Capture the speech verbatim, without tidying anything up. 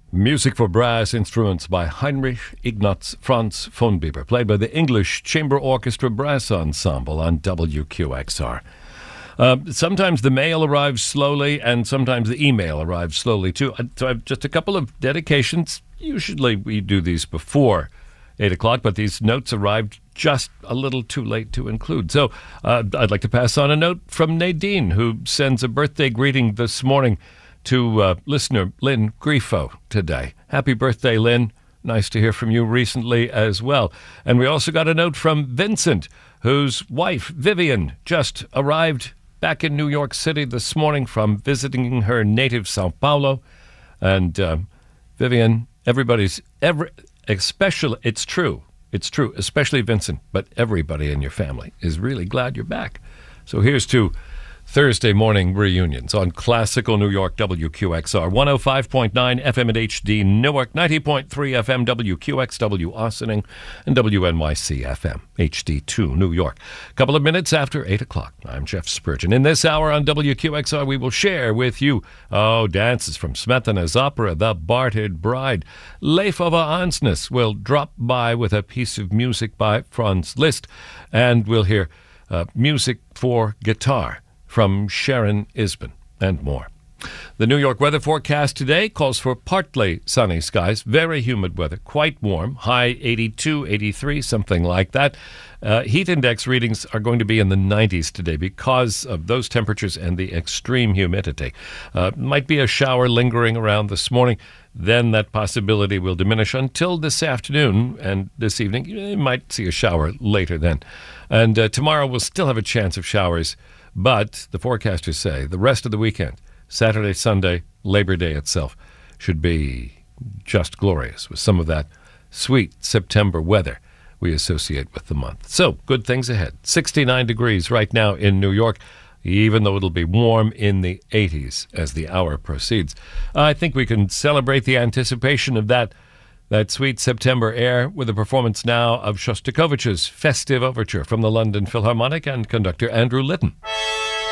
Music for brass instruments by Heinrich Ignaz Franz von Bieber, played by the English Chamber Orchestra Brass Ensemble on W Q X R. Uh, sometimes the mail arrives slowly, and sometimes the email arrives slowly, too. So I have just a couple of dedications. Usually we do these before eight o'clock, but these notes arrived just a little too late to include. So uh, I'd like to pass on a note from Nadine, who sends a birthday greeting this morning to uh, listener Lynn Grifo today. Happy birthday, Lynn. Nice to hear from you recently as well. And we also got a note from Vincent, whose wife, Vivian, just arrived back in New York City this morning from visiting her native Sao Paulo. And uh, Vivian, everybody's, every, especially, it's true, it's true, especially Vincent, but everybody in your family is really glad you're back. So here's to Thursday morning reunions on Classical New York W Q X R, one oh five point nine F M at H D Newark, ninety point three F M W Q X W Austining, and W N Y C F M H D two New York. A couple of minutes after eight o'clock, I'm Jeff Spurgeon. In this hour on W Q X R, we will share with you, oh, dances from Smetana's opera, The Bartered Bride. Leif Ove Ansnes will drop by with a piece of music by Franz Liszt, and we'll hear uh, music for guitar from Sharon Isbin, and more. The New York weather forecast today calls for partly sunny skies, very humid weather, quite warm, high eighty-two, eighty-three, something like that. Uh, heat index readings are going to be in the nineties today because of those temperatures and the extreme humidity. Uh, might be a shower lingering around this morning. Then that possibility will diminish until this afternoon, and this evening you might see a shower later then. And uh, tomorrow we'll still have a chance of showers, but the forecasters say the rest of the weekend, Saturday, Sunday, Labor Day itself, should be just glorious with some of that sweet September weather we associate with the month. So, good things ahead. sixty-nine degrees right now in New York, even though it'll be warm in the eighties as the hour proceeds. I think we can celebrate the anticipation of that That sweet September air with a performance now of Shostakovich's Festive Overture from the London Philharmonic and conductor Andrew Litton.